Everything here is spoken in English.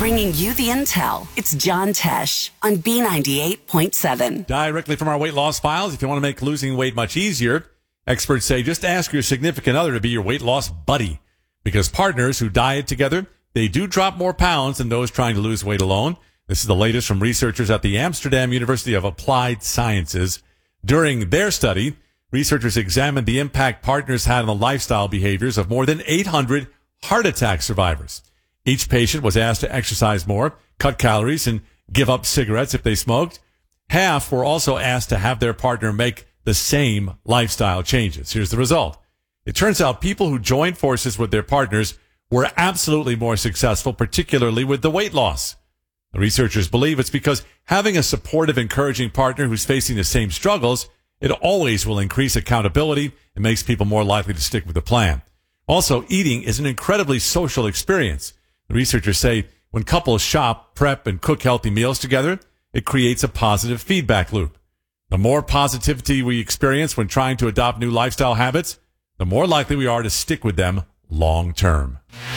Bringing you the intel, it's John Tesh on B98.7. Directly from our weight loss files, if you want to make losing weight much easier, experts say just ask your significant other to be your weight loss buddy. Because partners who diet together, they do drop more pounds than those trying to lose weight alone. This is the latest from researchers at the Amsterdam University of Applied Sciences. During their study, researchers examined the impact partners had on the lifestyle behaviors of more than 800 heart attack survivors. Each patient was asked to exercise more, cut calories, and give up cigarettes if they smoked. Half were also asked to have their partner make the same lifestyle changes. Here's the result. It turns out people who joined forces with their partners were absolutely more successful, particularly with the weight loss. The researchers believe it's because having a supportive, encouraging partner who's facing the same struggles, it always will increase accountability and makes people more likely to stick with the plan. Also, eating is an incredibly social experience. The researchers say when couples shop, prep, and cook healthy meals together, it creates a positive feedback loop. The more positivity we experience when trying to adopt new lifestyle habits, the more likely we are to stick with them long term.